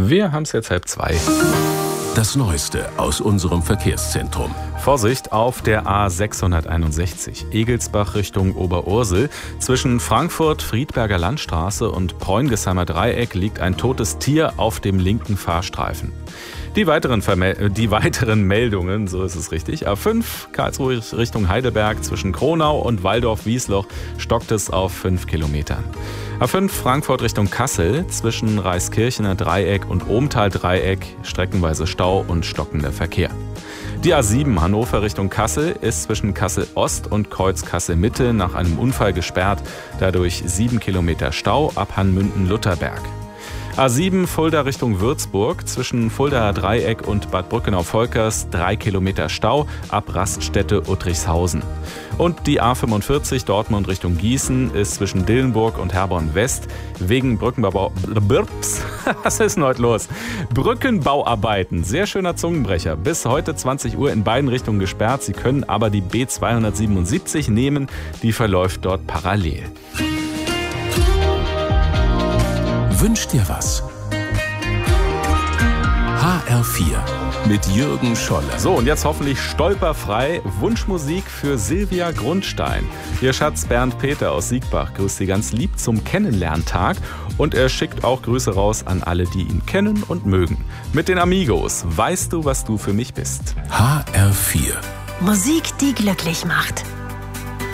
Wir haben es jetzt 1:30. Das Neueste aus unserem Verkehrszentrum. Vorsicht auf der A661, Egelsbach Richtung Oberursel. Zwischen Frankfurt, Friedberger Landstraße und Preungesheimer Dreieck liegt ein totes Tier auf dem linken Fahrstreifen. Die weiteren Meldungen, so ist es richtig. A5 Karlsruhe Richtung Heidelberg, zwischen Kronau und Waldorf-Wiesloch stockt es auf 5 Kilometern. A5 Frankfurt Richtung Kassel, zwischen Reiskirchener Dreieck und Ohmtal Dreieck streckenweise Stau und stockender Verkehr. Die A7 Hannover Richtung Kassel ist zwischen Kassel Ost und Kreuz Kassel Mitte nach einem Unfall gesperrt, dadurch 7 Kilometer Stau ab Hanmünden-Lutherberg. A7 Fulda Richtung Würzburg, zwischen Fuldaer Dreieck und Bad Brückenau-Volkers 3 Kilometer Stau ab Raststätte Uttrichshausen. Und die A45 Dortmund Richtung Gießen ist zwischen Dillenburg und Herborn West wegen Was ist denn heute los? Brückenbauarbeiten. Sehr schöner Zungenbrecher. Bis heute 20 Uhr in beiden Richtungen gesperrt. Sie können aber die B277 nehmen. Die verläuft dort parallel. Wünsch dir was. HR4 mit Jürgen Scholle. So, und jetzt hoffentlich stolperfrei Wunschmusik für Silvia Grundstein. Ihr Schatz Bernd Peter aus Siegbach grüßt Sie ganz lieb zum Kennenlerntag. Und er schickt auch Grüße raus an alle, die ihn kennen und mögen. Mit den Amigos. Weißt du, was du für mich bist? HR4. Musik, die glücklich macht.